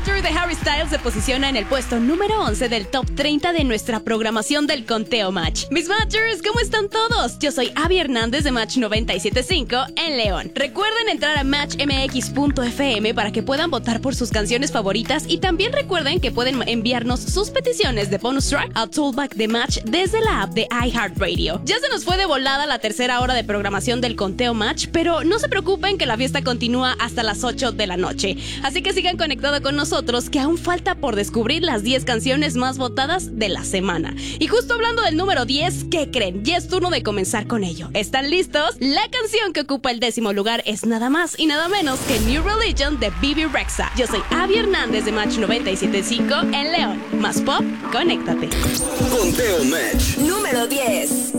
Better de Harry Styles se posiciona en el puesto número 11 del top 30 de nuestra programación del Conteo Match. Mis Matchers, ¿cómo están todos? Yo soy Abby Hernández de Match 97.5 en León. Recuerden entrar a matchmx.fm para que puedan votar por sus canciones favoritas y también recuerden que pueden enviarnos sus peticiones de bonus track al Toolback de Match desde la app de iHeartRadio. Ya se nos fue de volada la tercera hora de programación del Conteo Match, pero no se preocupen que la fiesta continúa hasta las 8 de la noche. Así que sigan conectados con nosotros, que aún falta por descubrir las 10 canciones más votadas de la semana. Y justo hablando del número 10, ¿qué creen? Ya es turno de comenzar con ello. ¿Están listos? La canción que ocupa el 10º lugar es nada más y nada menos que New Religion de Bebe Rexha. Yo soy Abby Hernández de Match 97.5 en León. Más pop, conéctate. Conteo Match número 10.